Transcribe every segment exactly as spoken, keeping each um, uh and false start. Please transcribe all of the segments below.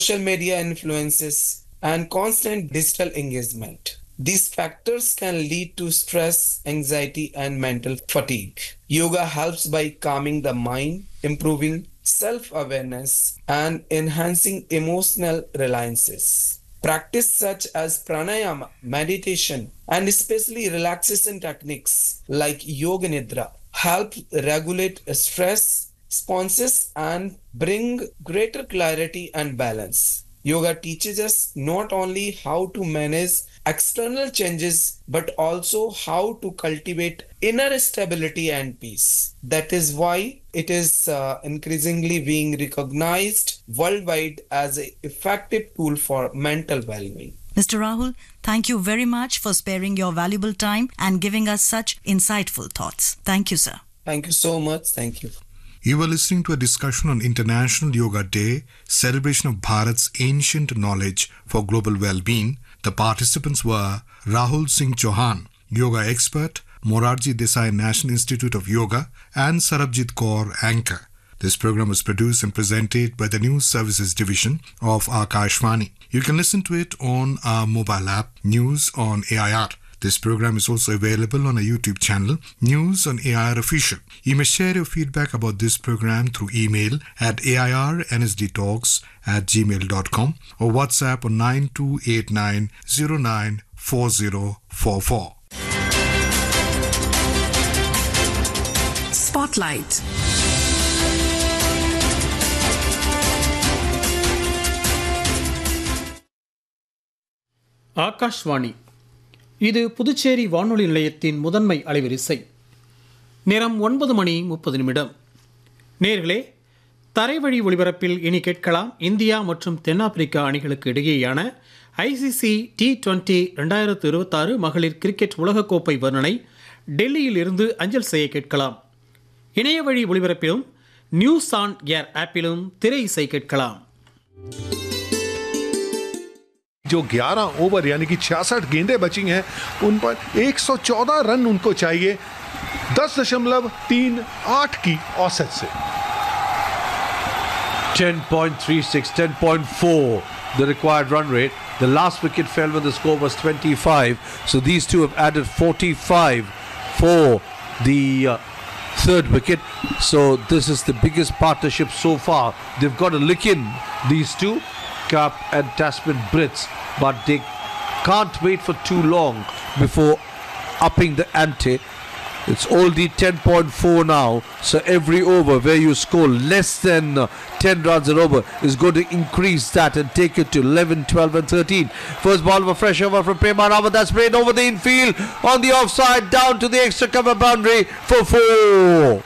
social media influences, and constant digital engagement. These factors can lead to stress, anxiety, and mental fatigue. Yoga helps by calming the mind, improving self awareness, and enhancing emotional reliances. Practice such as pranayama, meditation, and especially relaxation techniques like yoga nidra help regulate stress responses and bring greater clarity and balance. Yoga teaches us not only how to manage external changes but also how to cultivate inner stability and peace. That is why it is uh, increasingly being recognized worldwide as an effective tool for mental well being. Mister Rahul, thank you very much for sparing your valuable time and giving us such insightful thoughts. Thank you, sir. Thank you so much. Thank you. You were listening to a discussion on International Yoga Day, celebration of Bharat's ancient knowledge for global well-being. The participants were Rahul Singh Chauhan, yoga expert, Morarji Desai National Institute of Yoga, and Sarabjit Kaur, anchor. This program was produced and presented by the News Services Division of Akashvani. You can listen to it on our mobile app, News on A I R. This program is also available on our YouTube channel, News on A I R Official. You may share your feedback about this program through email at airnsdtalks at gmail dot com or WhatsApp on nine two eight nine zero nine four zero four four. Spotlight. Akashvani. இது புதுச்சேரி வானொலி நிலையத்தின் முதன்மை அலைவரிசை. நேரம் ஒன்பது மணி முப்பது நிமிடம். நேர்களே, தரைவழி ஒளிபரப்பில் இனி கேட்கலாம் இந்தியா மற்றும் தென்னாப்பிரிக்கா அணிகளுக்கு இடையேயான ஐசிசி டி டுவெண்ட்டி ரெண்டாயிரத்து இருபத்தாறு மகளிர் கிரிக்கெட் உலகக்கோப்பை வர்ணனை டெல்லியில் இருந்து அஞ்சல் செய்ய கேட்கலாம். இணைய வழி ஒளிபரப்பிலும் நியூஸ் ஆன் ஏர் ஆப்பிலும் திரை இசை கேட்கலாம். जो ग्यारह ओवर यानी कि छियासठ गेंदें बची हैं उन पर एक सौ चौदह रन उनको चाहिए दस दशमलव तीन आठ की औसत से. ten point three six, ten point four the required run rate. The last wicket fell when the score was twenty-five, so these two have added forty-five for the uh, third wicket. So this is the biggest partnership so far. They've got to lick in these two, Cup and Tasman Brits, but they can't wait for too long before upping the ante. It's already ten point four now, so every over where you score less than uh, ten runs and over is going to increase that and take it to eleven, twelve and thirteen. First ball of a fresh over from Prema Rawat, that's played over the infield on the offside down to the extra cover boundary for four.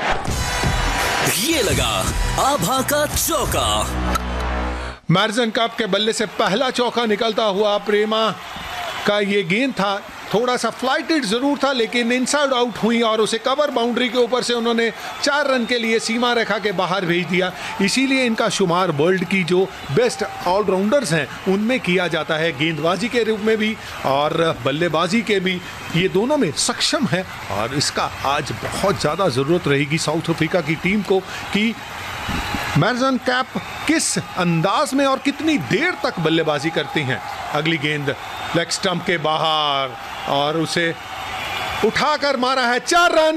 ये लगा आभा का चौका. मैरिसन cup के बल्ले से पहला चौका निकलता हुआ प्रेमा का ये गेंद था. थोड़ा सा फ्लाइटेड जरूर था लेकिन इनसाइड आउट हुई और उसे कवर बाउंड्री के ऊपर से उन्होंने चार रन के लिए सीमा रेखा के बाहर भेज दिया. इसीलिए इनका शुमार वर्ल्ड की जो बेस्ट ऑलराउंडर्स हैं उनमें किया जाता है. गेंदबाजी के रूप में भी और बल्लेबाजी के भी ये दोनों में सक्षम है और इसका आज बहुत ज़्यादा ज़रूरत रहेगी साउथ अफ्रीका की टीम को कि मैरिसन कैप किस अंदाज में और कितनी देर तक बल्लेबाजी करती हैं. अगली गेंद लेग स्टंप के बाहर और उसे उठाकर मारा है चार रन.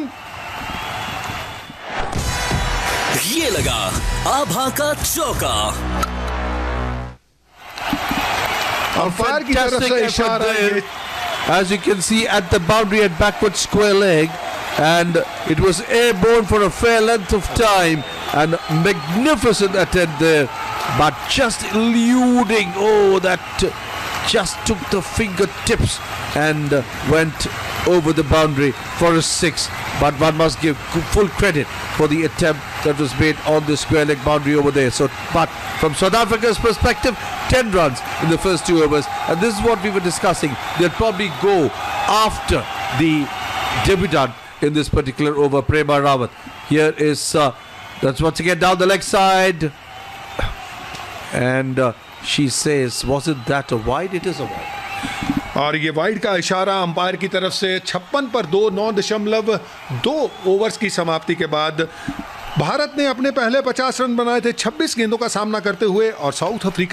ये लगा आभा का चौका. अंपायर की तरफ से इशारा है. As you can see at the boundary at backward square leg, and it was airborne for a fair length of time, and magnificent attempt there, but just eluding. Oh, that just took the fingertips and uh, went over the boundary for a six. But one must give full credit for the attempt that was made on the square leg boundary over there. So, but from South Africa's perspective, ten runs in the first two overs, and this is what we were discussing. They'll probably go after the debutant in this particular over, Prema Rawat. Here is uh, that's once again down the leg side, and uh, she says, wasn't that a wide? It is a wide. और ये wide का इशारा umpire की तरफ से छप्पन पर दो, नौ दशमलव दो ओवर्स की समाप्ति के बाद भारत ने अपने पहले पचास रन बनाए थे छब्बीस गेंदों का सामना करते हुए और साउथ अफ्रीका